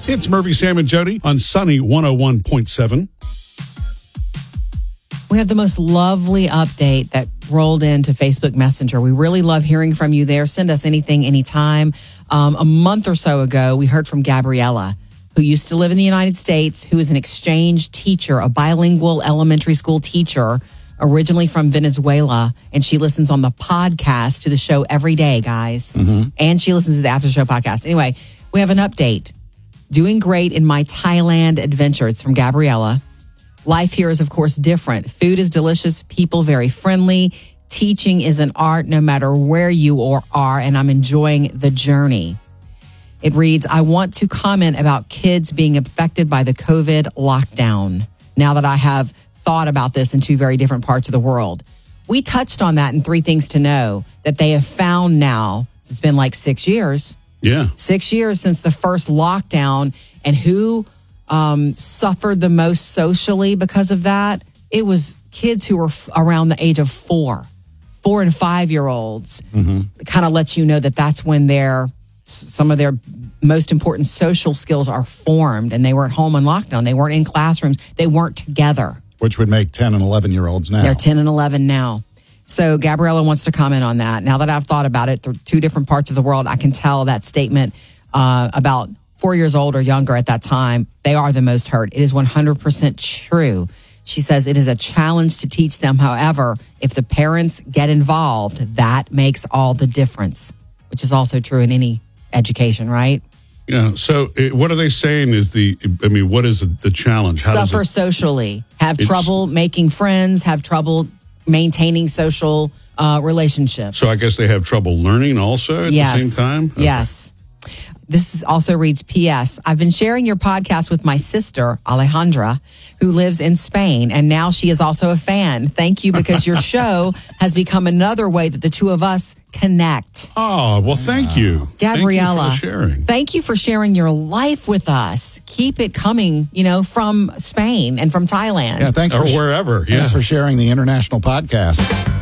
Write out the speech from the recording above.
It's Murphy, Sam, and Jody on Sunny 101.7. We have the most lovely update that rolled into Facebook Messenger. We really love hearing from you there. Send us anything, anytime. A month or so ago, we heard from Gabriella, who used to live in the United States, who is an exchange teacher, a bilingual elementary school teacher, originally from Venezuela. And she listens on the podcast to the show every day, guys. Mm-hmm. And she listens to the After Show podcast. Anyway, we have an update. Doing great in my Thailand adventure. It's from Gabriella. Life here is, of course, different. Food is delicious. People very friendly. Teaching is an art no matter where you are, and I'm enjoying the journey. It reads, I want to comment about kids being affected by the COVID lockdown. Now that I have thought about this in two very different parts of the world. We touched on that in 3 Things to Know that they have found now. It's been like 6 years. Yeah. 6 years since the first lockdown, and who suffered the most socially because of that? It was kids who were around the age of 4 and 5-year-olds. Mm-hmm. Kind of lets you know that that's when some of their most important social skills are formed, and they weren't home on lockdown. They weren't in classrooms. They weren't together. Which would make 10 and 11-year-olds now. They're 10 and 11 now. So Gabriella wants to comment on that. Now that I've thought about it, through 2 different parts of the world, I can tell that statement about 4 years old or younger at that time, they are the most hurt. It is 100% true. She says it is a challenge to teach them. However, if the parents get involved, that makes all the difference, which is also true in any education, right? Yeah. So what are they saying is what is the challenge? Suffer socially, have trouble making friends, have trouble maintaining social relationships. So I guess they have trouble learning also at the same time? Okay. Yes. This also reads, P.S. I've been sharing your podcast with my sister, Alejandra, who lives in Spain, and now she is also a fan. Thank you, because your show has become another way that the two of us connect. Oh, well, thank you. Gabriella, thank you for sharing. Thank you for sharing your life with us. Keep it coming, from Spain and from Thailand. Yeah, thanks or wherever. Thanks for sharing the international podcast.